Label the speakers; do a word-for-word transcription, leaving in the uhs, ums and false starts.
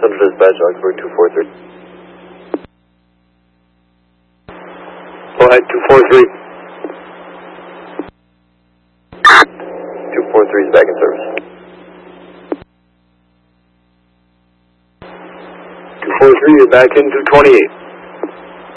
Speaker 1: Central Dispatch, Augsburg two four three. Go ahead, two four three. two four three is back in service. two four three is back in two twenty-eight.